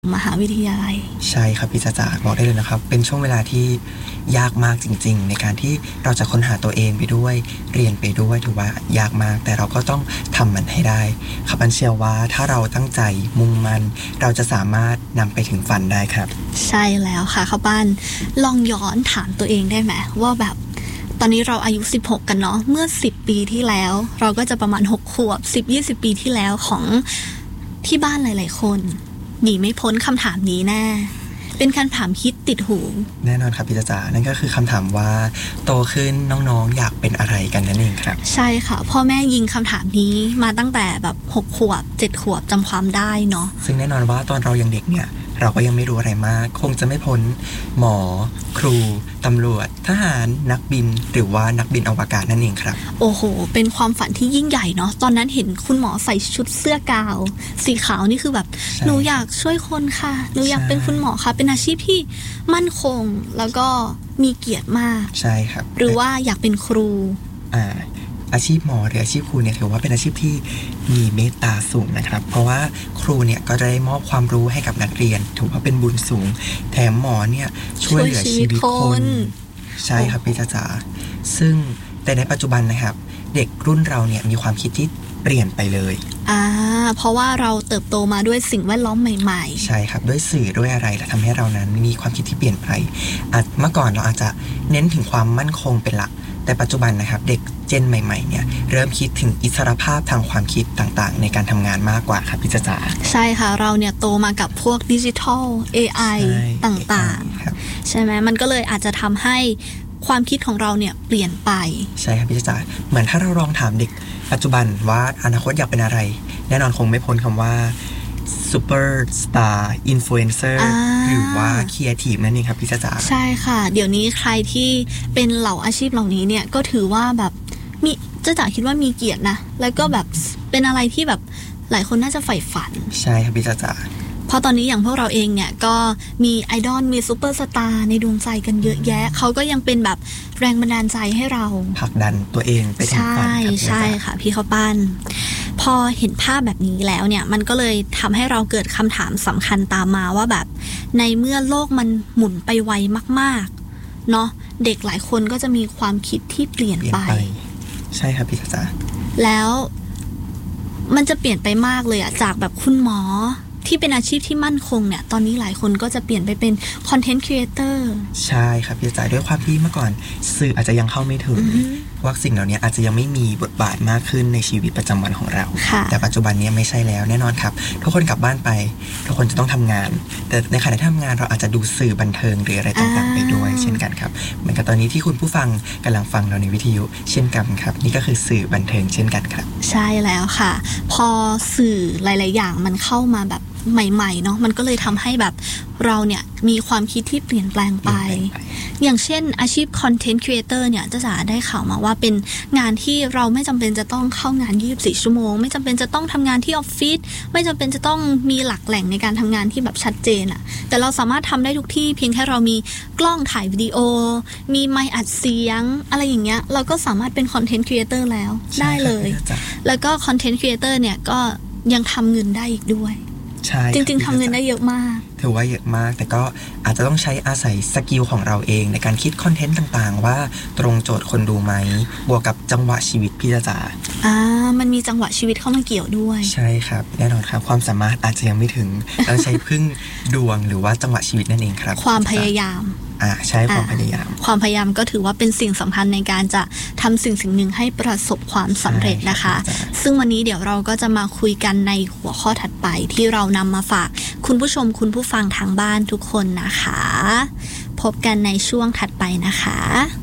มหาวิทยาลัยใช่ครับพี่จ๋าบอกได้เลยนะครับเป็นช่วงเวลาที่ยากมากจริงๆในการที่เราจะค้นหาตัวเองไปด้วยเรียนไปด้วยถือว่ายากมากแต่เราก็ต้องทำมันให้ได้ครับอันเชื่อว่าถ้าเราตั้งใจมุ่งมั่นเราจะสามารถนำไปถึงฝันได้ครับใช่แล้วค่ะข้าวปั้นลองย้อนถามตัวเองได้ไหมว่าแบบตอนนี้เราอายุ16กันเนาะเมื่อ10ปีที่แล้วเราก็จะประมาณ6ขวบ10-20ปีที่แล้วของที่บ้านหลายๆคนหนีไม่พ้นคำถามนี้แน่เป็นคำถามฮิตติดหูแน่นอนครับพี่จ๋านั่นก็คือคำถามว่าโตขึ้นน้องๆอยากเป็นอะไรกันนั่นเองครับใช่ค่ะพ่อแม่ยิงคำถามนี้มาตั้งแต่แบบ6ขวบ7ขวบจำความได้เนาะซึ่งแน่นอนว่าตอนเรายังเด็กเนี่ยเราก็ยังไม่รู้อะไรมากคงจะไม่พ้นหมอครูตำรวจทหารนักบินหรือว่านักบินอวกาศนั่นเองครับโอ้โหเป็นความฝันที่ยิ่งใหญ่เนาะตอนนั้นเห็นคุณหมอใส่ชุดเสื้อกาวสีขาวนี่คือแบบหนูอยากช่วยคนค่ะหนูอยากเป็นคุณหมอค่ะเป็นอาชีพที่มั่นคงแล้วก็มีเกียรติมากใช่ครับหรือว่าอยากเป็นครูอาชีพหมอหรืออาชีพครูเนี่ยถือว่าเป็นอาชีพที่มีเมตตาสูงนะครับเพราะว่าครูเนี่ยก็ได้มอบความรู้ให้กับนักเรียนถือว่าเป็นบุญสูงแถมหมอเนี่ยช่วยเหลือชีวิตคนใช่ครับพี่จ๋าซึ่งแต่ในปัจจุบันนะครับเด็กรุ่นเราเนี่ยมีความคิดที่เปลี่ยนไปเลยเพราะว่าเราเติบโตมาด้วยสิ่งแวดล้อมใหม่ๆใช่ครับด้วยสื่อด้วยอะไรและทำให้เรานั้นมีความคิดที่เปลี่ยนไปเมื่อก่อนเราอาจจะเน้นถึงความมั่นคงเป็นหลักแต่ปัจจุบันนะครับเด็กเจนใหม่ๆเนี่ยเริ่มคิดถึงอิสรภาพทางความคิดต่างๆในการทำงานมากกว่าครับพี่จ๋าใช่ค่ะเราเนี่ยโตมากับพวกดิจิทัล AI ต่างๆใช่ไหมมันก็เลยอาจจะทำให้ความคิดของเราเนี่ยเปลี่ยนไปใช่ครับพี่จ๋าเหมือนถ้าเราลองถามเด็กปัจจุบันว่าอนาคตอยากเป็นอะไรแน่นอนคงไม่พ้นคำว่าซูเปอร์สตาร์อินฟลูเอนเซอร์หรือว่าครีเอทีฟนั่นเองครับพี่จ๋าใช่ค่ะเดี๋ยวนี้ใครที่เป็นเหล่าอาชีพเหล่านี้เนี่ยก็ถือว่าแบบมีจ๋าคิดว่ามีเกียรตินะแล้วก็แบบเป็นอะไรที่แบบหลายคนน่าจะใฝ่ฝันใช่ครับพี่จ๋าเพราะตอนนี้อย่างพวกเราเองเนี่ยก็มีไอดอลมีซูเปอร์สตาร์ในดวงใจกันเยอะแยะเขาก็ยังเป็นแบบแรงบันดาลใจให้เราผลักดันตัวเองไปถึงฝันครับใช่ค่ะพี่ข้าวปั้นพอเห็นภาพแบบนี้แล้วเนี่ยมันก็เลยทำให้เราเกิดคำถามสำคัญตามมาว่าแบบในเมื่อโลกมันหมุนไปไวมากๆเนาะเด็กหลายคนก็จะมีความคิดที่เปลี่ยนไปใช่ครับพี่จ๋าแล้วมันจะเปลี่ยนไปมากเลยอะจากแบบคุณหมอที่เป็นอาชีพที่มั่นคงเนี่ยตอนนี้หลายคนก็จะเปลี่ยนไปเป็นคอนเทนต์ครีเอเตอร์ใช่ครับพี่จ๋าด้วยความที่เมื่อก่อนสื่ออาจจะยังเข้าไม่ถึงว่าสิ่งเหล่านี้อาจจะยังไม่มีบทบาทมากขึ้นในชีวิตประจำวันของเราแต่ปัจจุบันนี้ไม่ใช่แล้วแน่นอนครับทุกคนกลับบ้านไปทุกคนจะต้องทำงานแต่ในขณะที่ทำงานเราอาจจะดูสื่อบันเทิงหรืออะไรต่างๆไปด้วยเช่นกันครับเหมือนกับตอนนี้ที่คุณผู้ฟังกำลังฟังเราในวิทยุเช่นกันครับนี่ก็คือสื่อบันเทิงเช่นกันครับใช่แล้วค่ะพอสื่อหลายๆอย่างมันเข้ามาแบบใหม่ๆเนาะมันก็เลยทำให้แบบเราเนี่ยมีความคิดที่เปลี่ยนแปลงไปอย่างเช่นอาชีพคอนเทนต์ครีเอเตอร์เนี่ยจ๋าได้ข่าวมาว่าเป็นงานที่เราไม่จำเป็นจะต้องเข้างาน24ชั่วโมงไม่จำเป็นจะต้องทำงานที่ออฟฟิศไม่จำเป็นจะต้องมีหลักแหล่งในการทำงานที่แบบชัดเจนอะแต่เราสามารถทำได้ทุกที่เพียงแค่เรามีกล้องถ่ายวิดีโอมีไมค์อัดเสียงอะไรอย่างเงี้ยเราก็สามารถเป็นคอนเทนต์ครีเอเตอร์แล้วได้เลยแล้วก็คอนเทนต์ครีเอเตอร์เนี่ยก็ยังทำเงินได้อีกด้วยจริงๆทำเงินได้เยอะมากถือว่าเยอะมากแต่ก็อาจจะต้องใช้อาศัยสกิลของเราเองในการคิดคอนเทนต์ต่างๆว่าตรงโจทย์คนดูไหมบวกกับจังหวะชีวิตพี่จ๋ามันมีจังหวะชีวิตเข้ามาเกี่ยวด้วยใช่ครับแน่นอนครับความสามารถอาจจะยังไม่ถึงต้องใช้พึ่งดวงหรือว่าจังหวะชีวิตนั่นเองครับความพยายามใช่ความพยายามก็ถือว่าเป็นสิ่งสำคัญในการจะทำสิ่งหนึ่งให้ประสบความสำเร็จนะคะซึ่งวันนี้เดี๋ยวเราก็จะมาคุยกันในหัวข้อถัดไปที่เรานำมาฝากคุณผู้ชมคุณผู้ฟังทางบ้านทุกคนนะคะพบกันในช่วงถัดไปนะคะ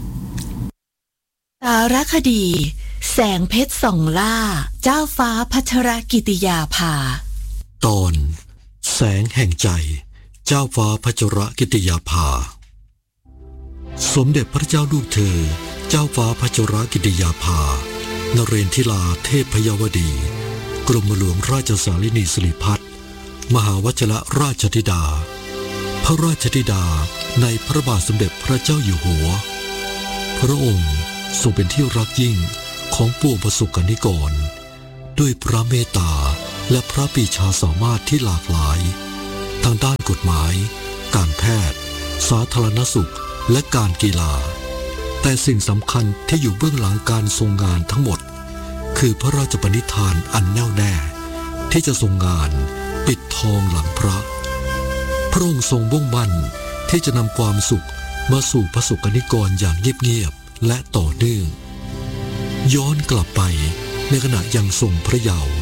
สารคดีแสงเพชรส่องล่าเจ้าฟ้าพัชรกิติยาภาตอนแสงแห่งใจเจ้าฟ้าพัชรกิติยาภาสมเด็จพระเจ้าลูกเธอเจ้าฟ้าพัชรกิติยาภานเรนทิลาเทพพยวดีกรมหลวงราชสารินีสิริพัฒน์มหาวชิรราชธิดาพระราชธิดาในพระบาทสมเด็จพระเจ้าอยู่หัวพระองค์ทรงเป็นที่รักยิ่งของปวงประสบกนิกรด้วยพระเมตตาและพระปรีชาสามารถที่หลากหลายทางด้านกฎหมายการแพทย์สาธารณสุขและการกีฬาแต่สิ่งสำคัญที่อยู่เบื้องหลังการทรงงานทั้งหมดคือพระราชปณิธานอันแน่วแน่ที่จะทรงงานปิดทองหลังพระพระองค์ทรงมุ่งมั่นที่จะนำความสุขมาสู่พระสงฆ์นิกรอย่างเงียบๆและต่อเนื่องย้อนกลับไปในขณะยังทรงพระเยาว์